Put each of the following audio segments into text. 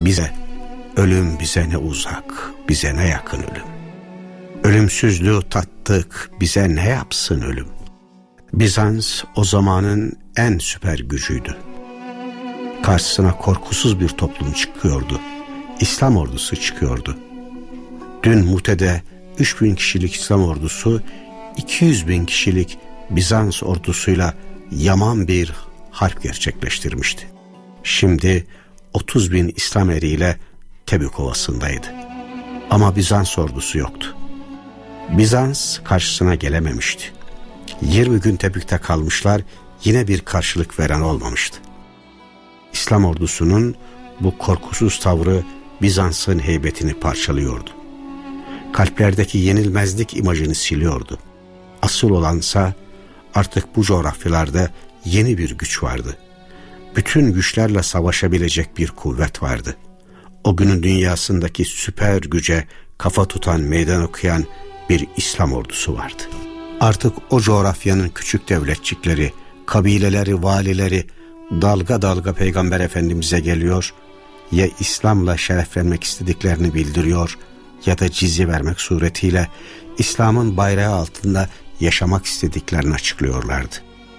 Ölüm bize ne uzak, bize ne yakın ölüm. Ölümsüzlüğü tattık, bize ne yapsın ölüm. Bizans o zamanın en süper gücüydü. Karşısına korkusuz bir toplum çıkıyordu. İslam ordusu çıkıyordu. Dün Mute'de 3000 kişilik İslam ordusu 200.000 kişilik Bizans ordusuyla yaman bir harp gerçekleştirmişti. Şimdi 30.000 İslam eriyle Tebük Ovası'ndaydı. Ama Bizans ordusu yoktu. Bizans karşısına gelememişti. 20 gün Tebük'te kalmışlar, yine bir karşılık veren olmamıştı. İslam ordusunun bu korkusuz tavrı Bizans'ın heybetini parçalıyordu. Kalplerdeki yenilmezlik imajını siliyordu. Asıl olansa artık bu coğrafyalarda yeni bir güç vardı. Bütün güçlerle savaşabilecek bir kuvvet vardı. O günün dünyasındaki süper güce kafa tutan, meydan okuyan bir İslam ordusu vardı. Artık o coğrafyanın küçük devletçikleri, kabileleri, valileri dalga dalga Peygamber Efendimiz'e geliyor, ya İslam'la şereflenmek istediklerini bildiriyor ya da cizye vermek suretiyle İslam'ın bayrağı altında yaşamak istediklerini açıklıyorlardı.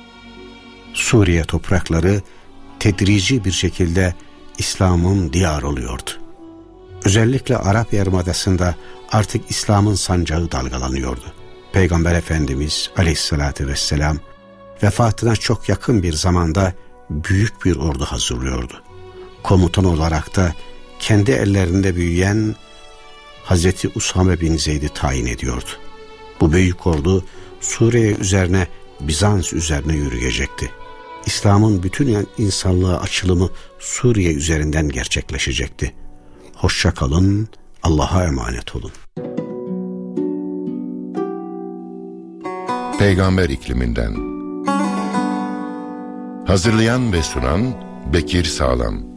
Suriye toprakları tedrici bir şekilde İslam'ın diyarı oluyordu. Özellikle Arap Yarımadası'nda artık İslam'ın sancağı dalgalanıyordu. Peygamber Efendimiz Aleyhisselatü Vesselam vefatına çok yakın bir zamanda büyük bir ordu hazırlıyordu. Komutan olarak da kendi ellerinde büyüyen Hazreti Usame bin Zeyd'i tayin ediyordu. Bu büyük ordu Suriye üzerine, Bizans üzerine yürüyecekti. İslam'ın bütün insanlığa açılımı Suriye üzerinden gerçekleşecekti. Hoşça kalın, Allah'a emanet olun. Peygamber ikliminden. Hazırlayan ve sunan Bekir Sağlam.